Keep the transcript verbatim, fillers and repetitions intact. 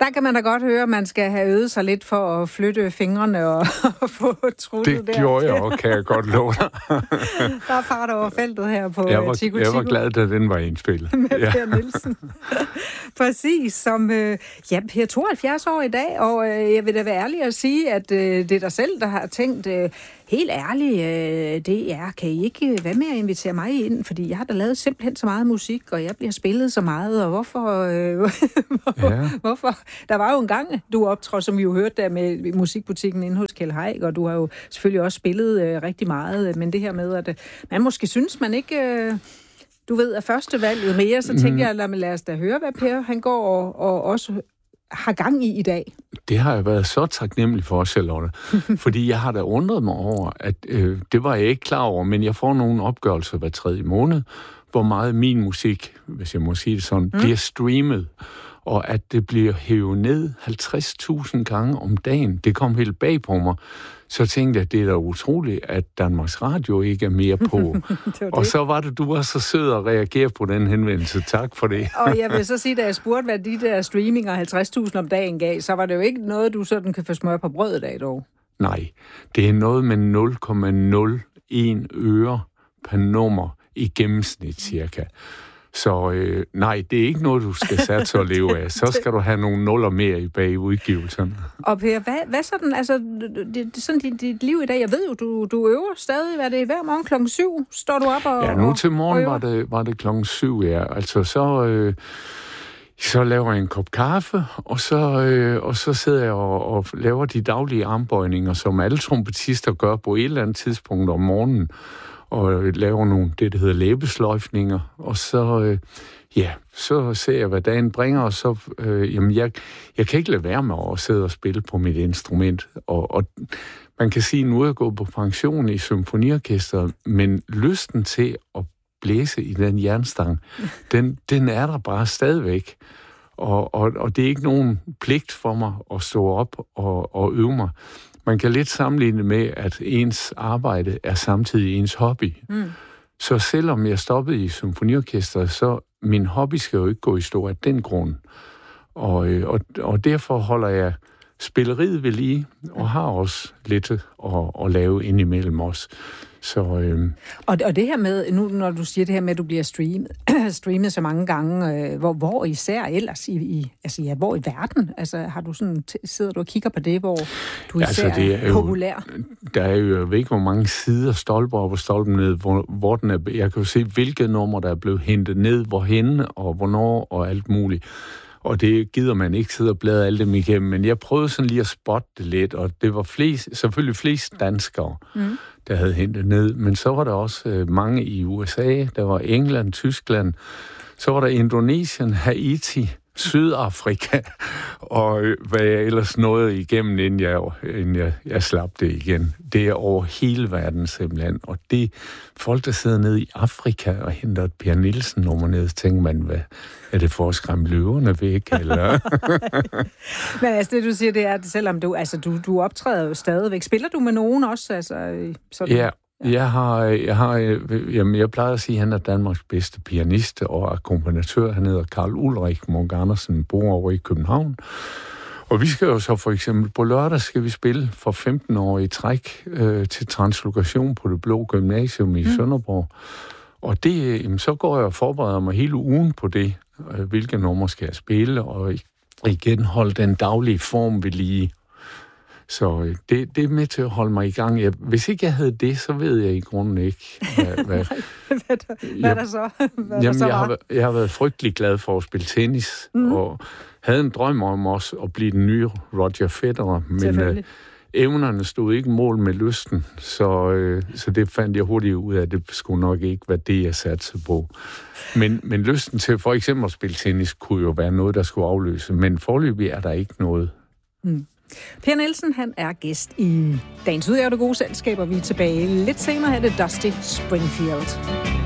Der kan man da godt høre, at man skal have øvet sig lidt for at flytte fingrene og, og få truttet der. Det gjorde jeg også, kan jeg godt love dig. Der er fart over feltet her på jeg var, Tico Jeg Tico. var glad, da den var indspillet. Med ja. Per Nielsen. Præcis, som øh, ja, Per tooghalvfjerds år i dag, og øh, jeg vil da være ærlig at sige, at øh, det er dig selv, der har tænkt, øh, helt ærligt, øh, det er, kan I ikke være med at invitere mig ind, fordi jeg har da lavet simpelthen så meget musik, og jeg bliver spillet så meget, og hvorfor, øh, hvorfor, ja. hvorfor? Der var jo en gang, du optrådte, som vi jo hørte der med musikbutikken inde hos Kjeld Haik, og du har jo selvfølgelig også spillet øh, rigtig meget, men det her med, at øh, man måske synes, man ikke... Øh, du ved, at første valget mere, så tænker mm. jeg, lad, lad os da høre, hvad Per han går og, og også har gang i i dag. Det har jeg været så taknemmelig for, Charlotte. Fordi jeg har da undret mig over, at øh, det var jeg ikke klar over, men jeg får nogle opgørelser hver tredje måned, hvor meget min musik, hvis jeg må sige det sådan, mm. bliver streamet, og at det bliver hævet ned halvtreds tusind gange om dagen. Det kom helt bag på mig. Så tænkte jeg, det er da utroligt, at Danmarks Radio ikke er mere på. Og så var det, du var så sød at reagere på den henvendelse. Tak for det. Og jeg vil så sige, da jeg spurgte, hvad de der streaminger halvtreds tusind om dagen gav, så var det jo ikke noget, du sådan kan få smør på brødet af dog. Nej, det er noget med nul komma nul en øre per nummer i gennemsnit cirka. Så øh, nej, det er ikke noget, du skal satse og leve af. Så skal du have nogle nuller mere i bag udgivelserne. Og Per, hvad, hvad sådan, altså, det, sådan dit, dit liv i dag? Jeg ved jo, du, du øver stadig, hvad det er hver morgen klokken syv, står du op og Ja, nu til morgen og var det, var det klokken syv, ja. Altså, så... Øh, Så laver jeg en kop kaffe, og så, øh, og så sidder jeg og, og laver de daglige armbøjninger, som alle trompetister gør på et eller andet tidspunkt om morgenen, og laver nogle, det der hedder læbesløjfninger, og så, øh, ja, så ser jeg, hvad dagen bringer, og så, øh, jamen, jeg, jeg kan ikke lade være med at sidde og spille på mit instrument, og, og man kan sige, nu er jeg gået på pension i symfoniorkestret, men lysten til at blæse i den jernstang, den, den er der bare stadigvæk. Og, og, og det er ikke nogen pligt for mig at stå op og, og øve mig. Man kan lidt sammenligne med, at ens arbejde er samtidig ens hobby. Mm. Så selvom jeg stoppede i symfoniorkestret, så min hobby skal jo ikke gå i stå af den grund. Og, og, og derfor holder jeg spilleriet ved lige, og har også lidt at, at lave indimellem os. Så, øhm. og, og det her med, nu når du siger det her med, at du bliver streamet, streamet så mange gange, øh, hvor, hvor især ellers i, i, altså ja, hvor i verden? Altså har du sådan, sidder du og kigger på det, hvor du især altså, det er, er jo, populær? Der er jo, jeg ved ikke, hvor mange sider, stolper op og stolper ned, hvor, hvor den er, jeg kan jo se, hvilke numre, der er blevet hentet ned, hvorhenne og hvornår og alt muligt. Og det gider man ikke sidde og bladre alle dem igennem, men jeg prøvede sådan lige at spotte det lidt, og det var flest, selvfølgelig flest danskere, mm. der havde hentet ned, men så var der også øh, mange i U S A, der var England, Tyskland, så var der Indonesien, Haiti, Sydafrika, og øh, hvad jeg ellers nåede igennem, inden jeg, inden jeg, jeg slap det igen. Det er over hele verden simpelthen, og det folk, der sidder nede i Afrika og henter et Per Nielsen-nummer ned, tænker man, hvad er det for at skræmme løverne væk, eller? Men altså, det du siger, det er, at selvom du, altså, du, du optræder jo stadigvæk. Spiller du med nogen også? Altså, sådan? Ja, jeg har, jeg har, jamen, jeg plejer at sige, at han er Danmarks bedste pianist og akkompagnatør. Han hedder Karl Ulrik Munch Andersen, bor over i København. Og vi skal jo så for eksempel på lørdag skal vi spille for femten år i træk øh, til translokation på Det Blå Gymnasium i mm. Sønderborg. Og det, jamen, så går jeg og forbereder mig hele ugen på det, øh, hvilke numre skal jeg spille, og igen holde den daglige form ved lige. Så det, det er med til at holde mig i gang. Jeg, hvis ikke jeg havde det, så ved jeg i grunden ikke, hvad... hvad, hvad, hvad er der så? Hvad jamen, så jeg, har, jeg har været frygtelig glad for at spille tennis, mm. og havde en drøm om også at blive den nye Roger Federer, men øh, evnerne stod ikke mål med lysten, så, øh, så det fandt jeg hurtigt ud af, at det skulle nok ikke være det, jeg satte på. Men, men lysten til for eksempel at spille tennis kunne jo være noget, der skulle afløse, men foreløbig er der ikke noget. Mm. Per Nielsen, han er gæst i dagens udgave af Det Gode Selskab, og vi er tilbage lidt senere her, det Dusty Springfield.